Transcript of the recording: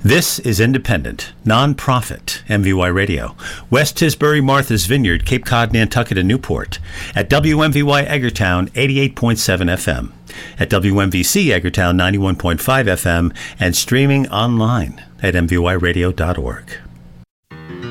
This is independent, non-profit MVY Radio. West Tisbury, Martha's Vineyard, Cape Cod, Nantucket, and Newport. At WMVY Eggertown, 88.7 FM. At WMVC Eggertown, 91.5 FM. And streaming online at mvyradio.org.